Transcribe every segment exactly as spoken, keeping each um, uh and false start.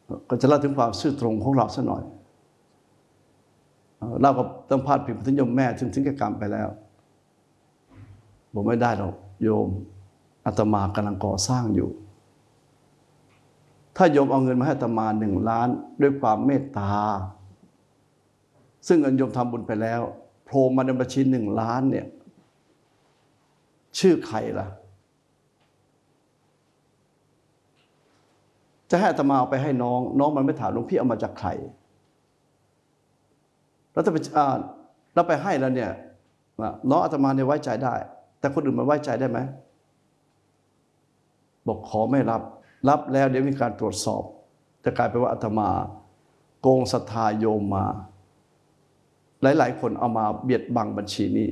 ก็จะเล่าถึงความซื่อตรงของเราสักหน่อยเราก็ต้องพาดพิงถึงโยมแม่ถึงถึงแก่กรรมไปแล้วบอกไม่ได้หรอกโยมอาตมากำลังก่อสร้างอยู่ถ้าโยมเอาเงินมาให้อาตมาหนึ่งล้านด้วยความเมตตาซึ่งเงินโยมทำบุญไปแล้วโผล่มาในบัญชีหนึ่งล้านเนี่ยชื่อใครล่ะจะให้อาตมาเอาไปให้น้องน้องมันไม่ถามหลวงพี่เอามาจากใครแล้วถ้าไปเราไปให้แล้วเนี่ยน้องอาตมาเนี่ยไว้ใจได้แต่คนอื่นมันไว้ใจได้ไหมบอกขอไม่รับรับแล้วเดี๋ยวมีการตรวจสอบจะกลายเป็นว่าอาตมาโกงศรัทธาโยมมาหลายๆคนเอามาเบียดบังบัญชีนี้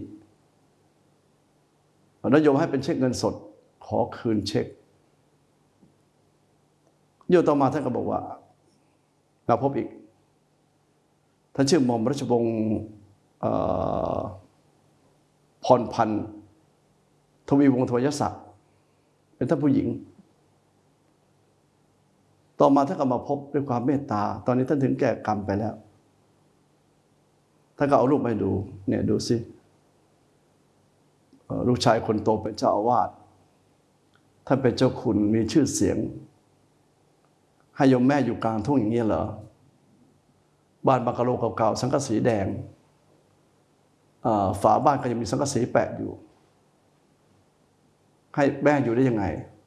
แล้วโยมให้เป็นเช็คเงินสดขอคืนเช็คโยมต่อมาท่านก็บอกว่ามาพบอีกท่านชื่อหม่อมราชวงศ์พรพันธ์ทวีวงศ์ทวยศักดิ์เป็นท่านผู้หญิงต่อมาท่านก็มาพบด้วยความเมตตาตอนนี้ท่านถึงแก่กรรมไปแล้วท่านก็เอารูปไปดูเนี่ยดูสิลูกชายคนโตเป็นเจ้าอาวาสท่านเป็นเจ้าคุณมีชื่อเสียงให้โยมแม่อยู่กลางทุ่งอย่างนี้เหรอบ้านบังกะโลเก่าๆสังกะสีแดงฝาบ้านก็ยังมีสังกะสีแปะอยู่ให้แม่อยู่ได้ยังไง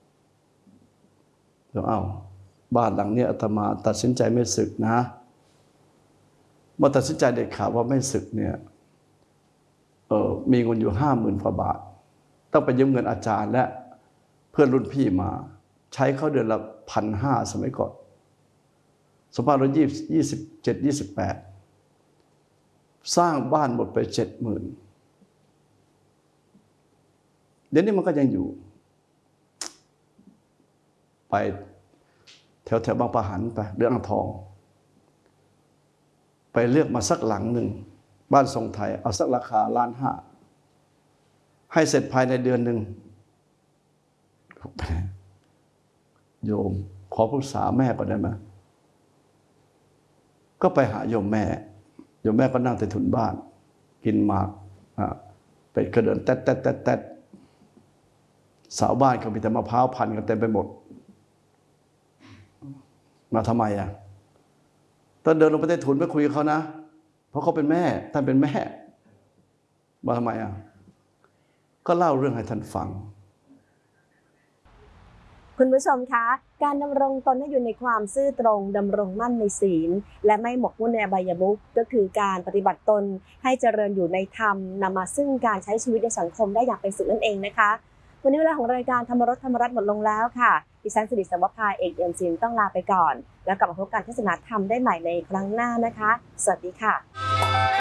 เดี๋ยวเอาบ้านหลังนี้อาตมาตัดสินใจไม่สึกนะเมื่อตัดสินใจเด็ดขาดว่าไม่สึกเนี่ยเออมีเงินอยู่ห้าหมื่นกว่าบาทต้องไปยืมเงินอาจารย์และเพื่อนรุ่นพี่มาใช้เขาเดือนละพันห้าสมัยก่อนสองพันร้อยยี่สิบเจ็ดยี่สิบแปดสร้างบ้านหมดไปเจ็ดหมื่นเดี๋ยวนี้มันก็ยังอยู่ไปแถวแถวบางปะหันไปเรื่องอ่างทองไปเลือกมาสักหลังหนึ่งบ้านทรงไทยเอาสักราคาล้านห้าให้เสร็จภายในเดือนหนึ่งโยมขอปรึกษาแม่ก่อนได้ไหมก็ไปหาโยมแม่โยมแม่ก็นั่งใต้ถุนบ้านกินหมากเป็ดกระเดินแต๊ดแต๊ดแต๊ดแต๊ดสาวบ้านเขามีแต่มะพร้าวพันกันเต็มไปหมดมาทำไมอ่ะตอนเดินลงไปใต้ถุนไปคุยกับเขานะเพราะเขาเป็นแม่ท่านเป็นแม่มาทำไมอ่ะก็เล่าเรื่องให้ท่านฟังคุณผู้ชมคะการดำรงตนให้อยู่ในความซื่อตรงดำรงมั่นในศีลและไม่หมกมุ่นในอบายมุขก็คือการปฏิบัติตนให้เจริญอยู่ในธรรมนำมาซึ่งการใช้ชีวิตในสังคมได้อย่างเป็นสุขนั่นเองนะคะวันนี้เวลาของรายการธรรมรสธรรมรัตน์หมดลงแล้วค่ะดิฉันสิริสวภาเอกเอี่ยมศิลป์ต้องลาไปก่อนแล้วกลับมาพบกันเทศนาธรรมได้ใหม่ในครั้งหน้านะคะสวัสดีค่ะ